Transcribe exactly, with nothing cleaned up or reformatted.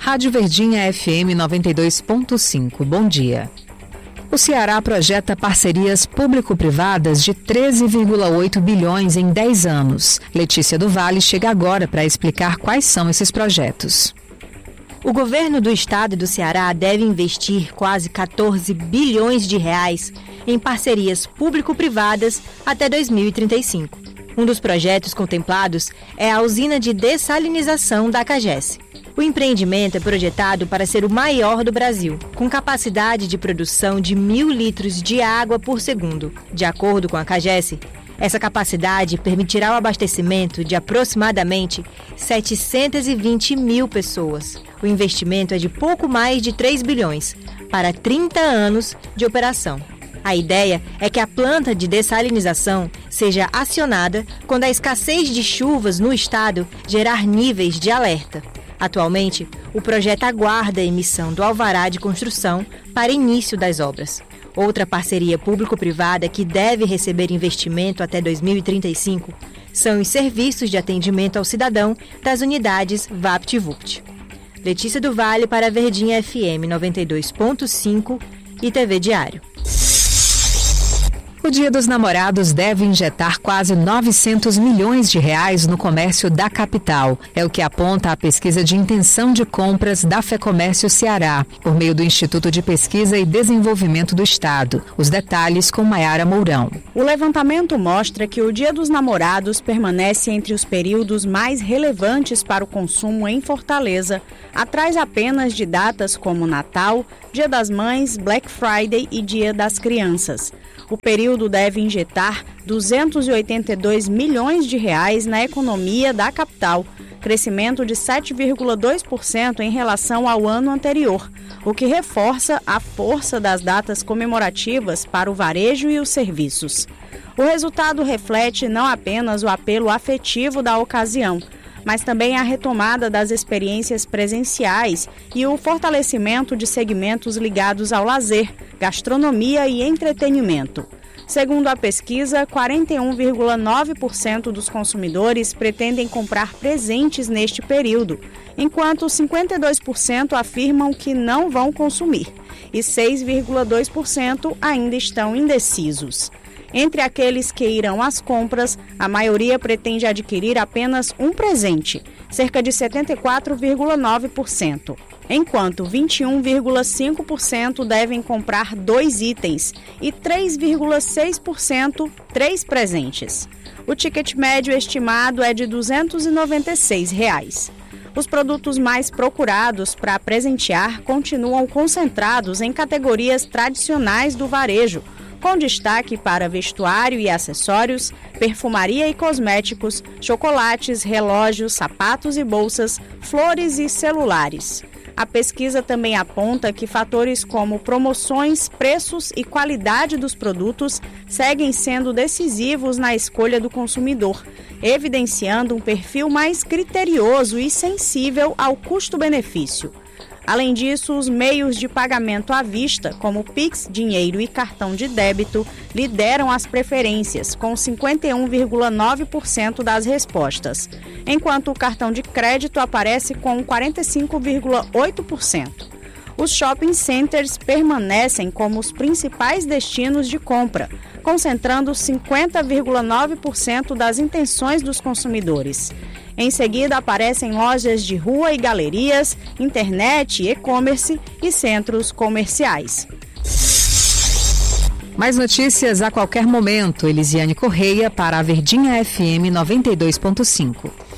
Rádio Verdinha F M noventa e dois ponto cinco. Bom dia. O Ceará projeta parcerias público-privadas de treze vírgula oito bilhões em dez anos. Letícia do Vale chega agora para explicar quais são esses projetos. O governo do estado do Ceará deve investir quase quatorze bilhões de reais em parcerias público-privadas até dois mil e trinta e cinco. Um dos projetos contemplados é a usina de dessalinização da Cagesse. O empreendimento é projetado para ser o maior do Brasil, com capacidade de produção de mil litros de água por segundo. De acordo com a Cagesse, essa capacidade permitirá o abastecimento de aproximadamente setecentas e vinte mil pessoas. O investimento é de pouco mais de três bilhões, para trinta anos de operação. A ideia é que a planta de dessalinização seja acionada quando a escassez de chuvas no estado gerar níveis de alerta. Atualmente, o projeto aguarda a emissão do alvará de construção para início das obras. Outra parceria público-privada que deve receber investimento até dois mil e trinta e cinco são os serviços de atendimento ao cidadão das unidades VaptVupt. Letícia do Vale para a Verdinha F M noventa e dois ponto cinco e T V Diário. O Dia dos Namorados deve injetar quase novecentos milhões de reais no comércio da capital. É o que aponta a pesquisa de intenção de compras da FEComércio Ceará, por meio do Instituto de Pesquisa e Desenvolvimento do Estado. Os detalhes com Maiara Mourão. O levantamento mostra que o Dia dos Namorados permanece entre os períodos mais relevantes para o consumo em Fortaleza, atrás apenas de datas como Natal, Dia das Mães, Black Friday e Dia das Crianças. O período deve injetar duzentos e oitenta e dois milhões de reais na economia da capital, crescimento de sete vírgula dois por cento em relação ao ano anterior, o que reforça a força das datas comemorativas para o varejo e os serviços. O resultado reflete não apenas o apelo afetivo da ocasião, mas também a retomada das experiências presenciais e o fortalecimento de segmentos ligados ao lazer, gastronomia e entretenimento. Segundo a pesquisa, quarenta e um vírgula nove por cento dos consumidores pretendem comprar presentes neste período, enquanto cinquenta e dois por cento afirmam que não vão consumir e seis vírgula dois por cento ainda estão indecisos. Entre aqueles que irão às compras, a maioria pretende adquirir apenas um presente, cerca de setenta e quatro vírgula nove por cento, enquanto vinte e um vírgula cinco por cento devem comprar dois itens e três vírgula seis por cento três presentes. O ticket médio estimado é de duzentos e noventa e seis reais. Os produtos mais procurados para presentear continuam concentrados em categorias tradicionais do varejo, com destaque para vestuário e acessórios, perfumaria e cosméticos, chocolates, relógios, sapatos e bolsas, flores e celulares. A pesquisa também aponta que fatores como promoções, preços e qualidade dos produtos seguem sendo decisivos na escolha do consumidor, evidenciando um perfil mais criterioso e sensível ao custo-benefício. Além disso, os meios de pagamento à vista, como Pix, dinheiro e cartão de débito, lideram as preferências, com cinquenta e um vírgula nove por cento das respostas, enquanto o cartão de crédito aparece com quarenta e cinco vírgula oito por cento. Os shopping centers permanecem como os principais destinos de compra, concentrando cinquenta vírgula nove por cento das intenções dos consumidores. Em seguida, aparecem lojas de rua e galerias, internet, e-commerce e centros comerciais. Mais notícias a qualquer momento. Elisiane Correia para a Verdinha F M noventa e dois ponto cinco.